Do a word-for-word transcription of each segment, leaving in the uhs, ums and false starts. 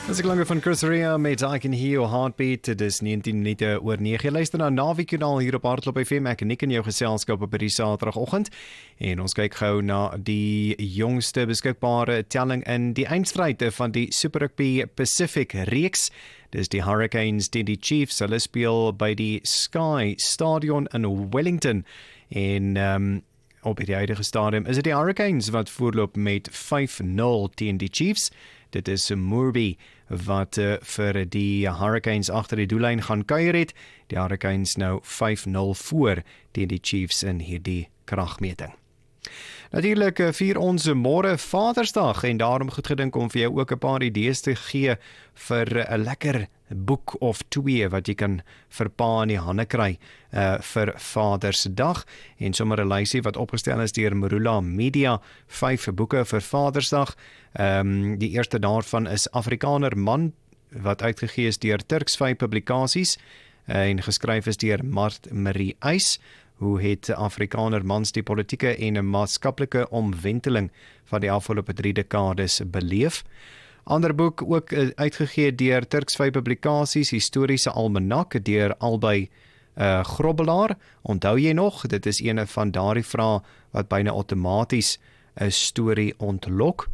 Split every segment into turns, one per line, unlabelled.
Dis 'n klanke van Chris Rea met I Can Hear Your Heartbeat. Dit is negentien minute oor nege. Jy luister na Naweekjoernaal hier op Hardloop F M. Ek en Nick in jou geselskap op hierdie Saterdagoggend. En ons kyk gou na die jongste beskikbare telling in die eindstryd van die Super Rugby Pacific reeks. Dis die Hurricanes teen die Chiefs. Hulle speel by die Sky Stadion in Wellington. En um, op die huidige stadium is dit die Hurricanes wat voorloop met vyf nul teen die Chiefs. Dit is Moorby wat uh, vir die Hurricanes agter die doellyn gaan kuier het. Die Hurricanes nou vyf nul voor teen die Chiefs in hierdie kragmeting. Natuurlik vier ons môre Vadersdag en daarom goed gedink om vir jou ook 'n paar idees te gee vir 'n lekker boek of twee wat jy kan vir pa in die hande kry uh, vir Vadersdag en sommer 'n lysie wat opgestel is deur Marula Media, vyf boeke vir Vadersdag. Um, die eerste daarvan is Afrikaner Man wat uitgegee is deur Turksvy Publikasies uh, en geskryf is deur Mart Marie Eis. Hoe het Afrikaner mans die politieke en 'n maatskaplike omwenteling van die afgelope drie dekades beleef? Ander boek ook uitgegee deur Turksvy Publikasies, Historiese Almanak deur Albei uh, Grobbelaar. Onthou jy nog? Dit is een van daardie vrae wat byna outomaties 'n storie ontlok.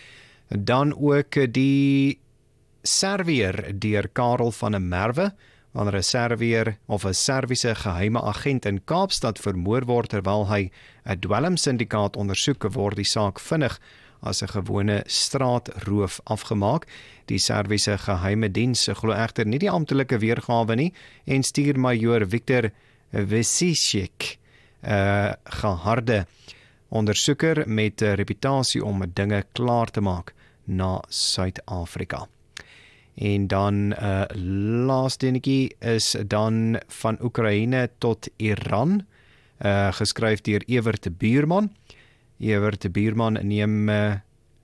Dan ook die Servier deur Karel van der Merwe. Wanneer 'n Servier of 'n Serviese geheime agent in Kaapstad vermoor word terwyl hy 'n dwelmsyndikaat ondersoek, word die saak vinnig as 'n gewone straatroof afgemaak. Die Serviese geheime diens glo egter nie die amptelike weergawe nie en stuur majoor Victor Wesisiek, 'n uh, geharde ondersoeker met 'n reputasie om dinge klaar te maak na Suid-Afrika. En dan uh, laaste enetjie is dan van Oekraïne tot Iran, uh, geskryf deur Evert de Buurman. Evert de Buurman neem uh,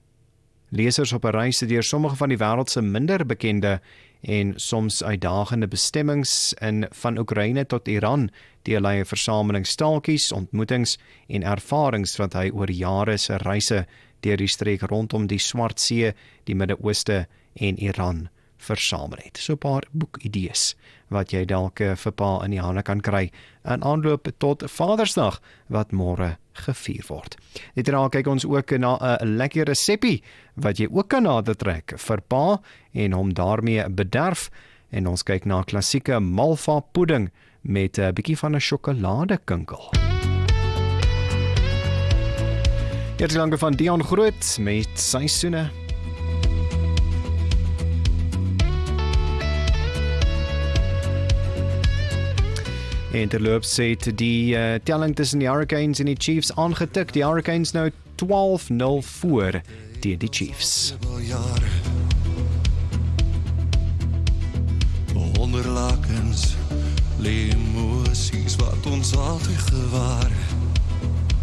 lesers op 'n reis deur sommige van die wêreld se minder bekende en soms uitdagende bestemmings in van Oekraïne tot Iran, deel hy 'n versameling staaltjies, ontmoetings en ervarings wat hy oor jare se reise deur die streek rondom die Swart See, die Midde-Ooste en Iran versamel het. So 'n paar boekidees wat jy dalk vir pa in die hande kan kry in aanloop tot Vadersdag wat môre gevier word. Dit raak kyk ons ook na 'n lekker resepie wat jy ook kan nader trek vir pa en hom daarmee bederf, en ons kyk na klassieke malva pudding met 'n bietjie van 'n sjokoladekinkel. Hierdie lange van Dion Groot met Seisoene. En terloops het die uh, telling tussen die Hurricanes en die Chiefs aangetik. Die Hurricanes nou twaalf nul voor teen die Chiefs.
Onder lakens lê emosies wat ons altyd gewaar